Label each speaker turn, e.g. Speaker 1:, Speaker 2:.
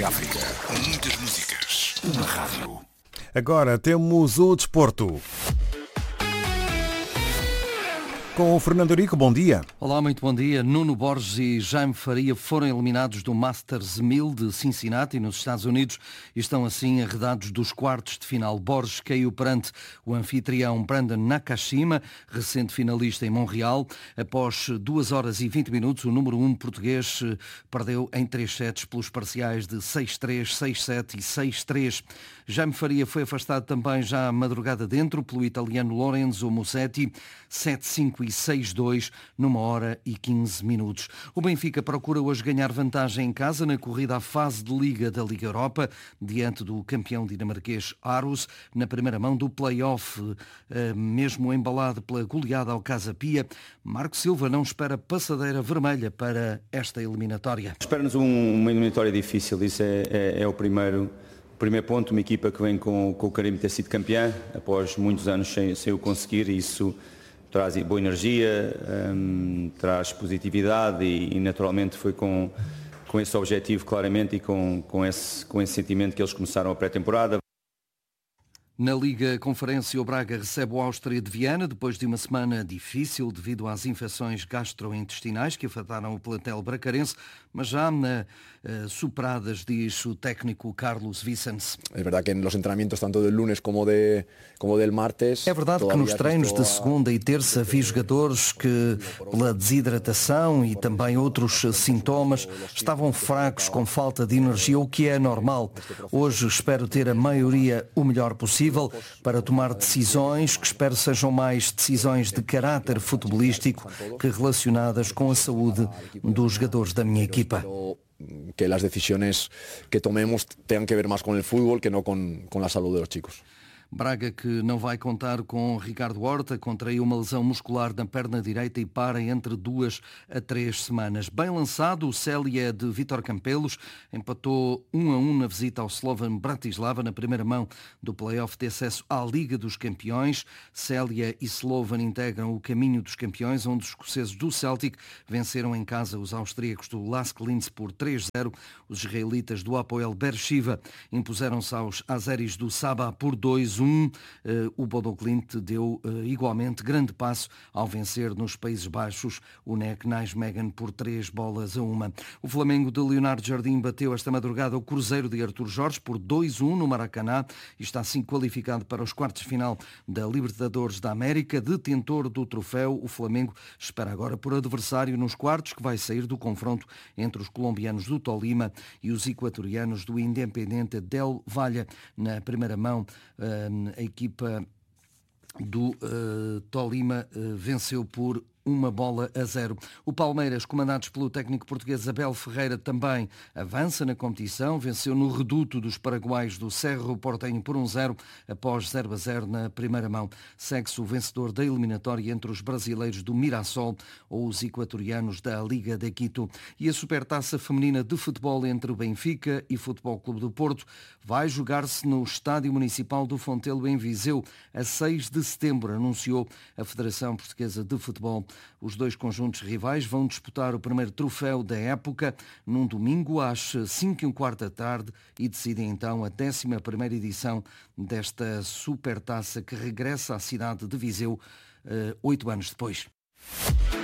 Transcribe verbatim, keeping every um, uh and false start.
Speaker 1: África. Muitas músicas. Uma rádio.
Speaker 2: Agora temos o desporto. Com o Fernando Rico, bom dia.
Speaker 3: Olá, muito bom dia. Nuno Borges e Jaime Faria foram eliminados do Masters mil de Cincinnati, nos Estados Unidos, e estão assim arredados dos quartos de final. Borges caiu perante o anfitrião Brandon Nakashima, recente finalista em Montreal. Após duas horas e vinte minutos, o número um português perdeu em três sets pelos parciais de seis três, seis sete e seis três. Jaime Faria foi afastado também já à madrugada dentro pelo italiano Lorenzo Musetti, sete cinco e seis dois, numa hora e quinze minutos. O Benfica procura hoje ganhar vantagem em casa na corrida à fase de Liga da Liga Europa, diante do campeão dinamarquês Aarhus, na primeira mão do play-off, mesmo embalado pela goleada ao Casa Pia. Marco Silva não espera passadeira vermelha para esta eliminatória.
Speaker 4: Espera-nos um, uma eliminatória difícil, isso é, é, é o primeiro... Primeiro ponto, uma equipa que vem com, com o carimbo de ter sido campeã, após muitos anos sem, sem o conseguir, e isso traz boa energia, hum, traz positividade e, e naturalmente foi com, com esse objetivo claramente e com, com, esse, com esse sentimento que eles começaram a pré-temporada.
Speaker 3: Na Liga Conferência, o Braga recebe o Áustria de Viana depois de uma semana difícil devido às infecções gastrointestinais que afetaram o plantel bracarense, mas já na, uh, superadas, diz o técnico Carlos Vicens.
Speaker 5: É verdade que nos treinamentos, tanto do lunes como, de, como del martes...
Speaker 3: É verdade que nos treinos de segunda e terça vi jogadores que, pela desidratação e também outros sintomas, estavam fracos, com falta de energia, o que é normal. Hoje espero ter a maioria o melhor possível para tomar decisões que espero sejam mais decisões de caráter futebolístico que relacionadas com a saúde dos jogadores da minha equipa.
Speaker 5: Que as decisões que tomemos tenham que ver mais com o futebol que não com, com a saúde dos chicos.
Speaker 3: Braga, que não vai contar com Ricardo Horta, contraiu uma lesão muscular na perna direita e para entre duas a três semanas. Bem lançado, o Célia de Vítor Campelos empatou um a um na visita ao Slovan Bratislava na primeira mão do play-off de acesso à Liga dos Campeões. Célia e Slovan integram o caminho dos campeões, onde os escoceses do Celtic venceram em casa os austríacos do Lask Linz por três a zero. Os israelitas do Hapoel Beersheva impuseram-se aos azeris do Saba por dois a um. O Bodo Glimt deu igualmente grande passo ao vencer nos Países Baixos o N E C Nijmegen por três bolas a uma. O Flamengo de Leonardo Jardim bateu esta madrugada o Cruzeiro de Artur Jorge por dois a um no Maracanã e está assim qualificado para os quartos de final da Libertadores da América. Detentor do troféu, o Flamengo espera agora por adversário nos quartos, que vai sair do confronto entre os colombianos do Tolima e os equatorianos do Independiente del Valle. Na primeira mão, a equipa do uh, Tolima uh, venceu por uma bola a zero. O Palmeiras, comandados pelo técnico português Abel Ferreira, também avança na competição. Venceu no reduto dos paraguaios do Cerro Porteño por um a zero, após zero a zero na primeira mão. Segue-se o vencedor da eliminatória entre os brasileiros do Mirassol ou os equatorianos da Liga de Quito. E a Supertaça Feminina de Futebol entre o Benfica e Futebol Clube do Porto vai jogar-se no Estádio Municipal do Fontelo, em Viseu, a seis de setembro, anunciou a Federação Portuguesa de Futebol. Os dois conjuntos rivais vão disputar o primeiro troféu da época num domingo às cinco e um quarto da tarde e decidem então a décima primeira edição desta Supertaça que regressa à cidade de Viseu oito anos depois.